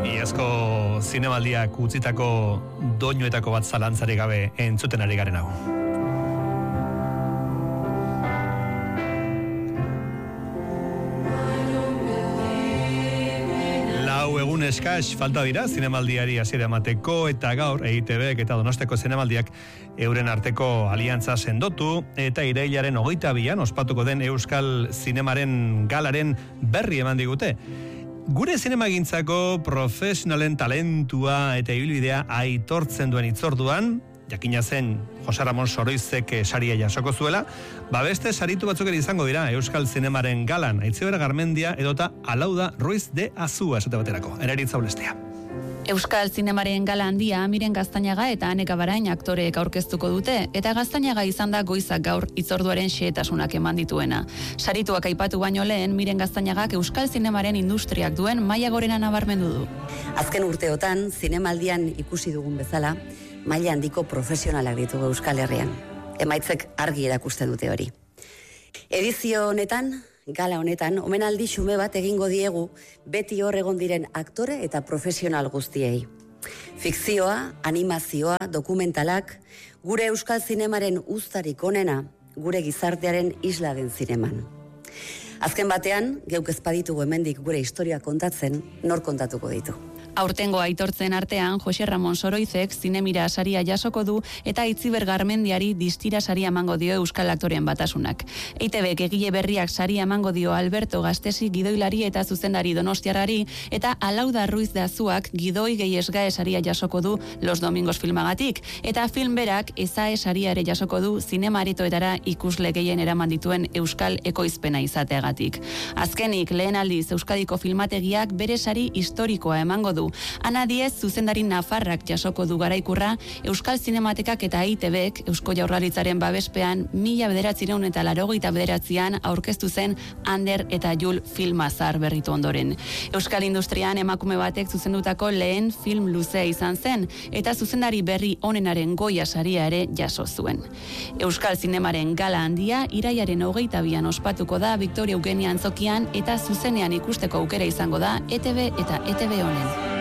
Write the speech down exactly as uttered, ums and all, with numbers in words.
Iazko zinemaldiak utzitako doinuetako bat zalantzarik gabe entzuten ari garen hau. Lau egun eskas falta dira zinemaldiari hasiera emateko eta gaur E I Te Bek eta Donosteko zinemaldiak euren arteko aliantza sendotu eta irailaren hogeita bian ospatuko den Euskal Zinemaren galaren berri eman digute. Gure zinemagintzako profesionalen talentua eta ibilbidea aitortzen duen hitzorduan, jakina zen Jose Ramon Soroizek saria jasoko zuela, ba beste saritu batzuk ere izango dira Euskal Zinemaren galan, Aitziber Garmendia edota Alauda Ruiz de Azua esate baterako, Eraritza Ulestea. Euskal Zinemaren gala handia Miren Gaztañaga eta Ane Kabarain aktoreek aurkeztuko dute, eta Gaztañaga izan da goizak gaur hitzorduaren xehetasunak eman dituena. Sarituak aipatu baino lehen, Miren Gaztañagak Euskal Zinemaren industriak duen maila gorena nabarmendu du. Azken urteotan, zinemaldian ikusi dugun bezala, maila handiko profesionalak ditugu Euskal Herrian. Emaitzek argi erakusten dute hori. Edizio honetan, gala honetan, omenaldi xume bat egingo diegu beti hor egon diren aktore eta profesional guztiei. Fikzioa, animazioa, dokumentalak, gure Euskal Zinemaren uztarik onena, gure gizartearen isla den zineman. Azken batean, geuk ezpaditugu hemendik gure historia kontatzen, nor kontatuko ditu. Aurtengo aitortzen artean, Jose Ramon Soroizek zinemira saria jasoko du eta Aitziber Garmendiari distira saria emango dio Euskal Aktoreen Batasunak. E I Te Bek egile berriak saria emango dio Alberto Gastesi gidoilari eta zuzendari donostiarrari, eta Alauda Ruiz de Azuak gidoi gehi esgae saria jasoko du Los Domingos filmagatik, eta film berak ezae saria ere jasoko du zinema aretoetara ikusle gehien eraman dituen Euskal ekoizpena izateagatik. Azkenik, lehen aldiz Euskadiko filmategiak bere sari historikoa emango du. Ana Diez zuzendari nafarrak jasoko du garaikurra, Euskal Zinematekak eta E I Te Bek Eusko Jaurlaritzaren babespean mila bederatziehun eta laurogeita bederatzian aurkeztu zen Ander eta Jul filma zahar berritu ondoren. Euskal industrian emakume batek zuzendutako lehen film luzea izan zen, eta zuzendari berri onenaren Goya saria ere jaso zuen. Euskal Zinemaren gala handia irailaren hogeita bian ospatuko da Victoria Eugenia Antzokian, eta zuzenean ikusteko aukera izango da E Te Be eta E Te Be honen.